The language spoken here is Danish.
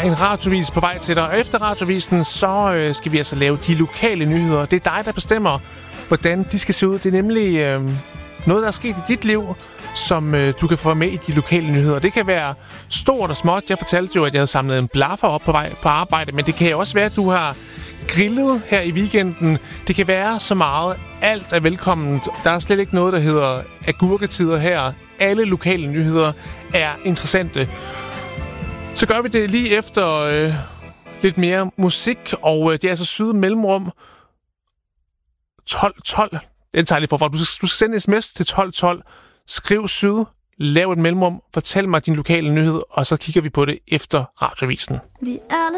en radiovis på vej til dig. Og efter radiovisen, så skal vi altså lave de lokale nyheder. Det er dig, der bestemmer, hvordan de skal se ud. Det er nemlig noget, der er sket i dit liv, som du kan få med i de lokale nyheder. Det kan være stort og småt. Jeg fortalte jo, at jeg havde samlet en blaffer op på vej på arbejde, men det kan jo også være, at du har grillet her i weekenden. Det kan være så meget. Alt er velkommen. Der er slet ikke noget, der hedder agurketider her. Alle lokale nyheder er interessante. Så gør vi det lige efter lidt mere musik, og det er altså Syd Mellemrum 1212. Den tager jeg lige forfra. Du skal sende en sms til 1212. Skriv Syd, lav et mellemrum, fortæl mig din lokale nyhed, og så kigger vi på det efter radiovisen. Vi er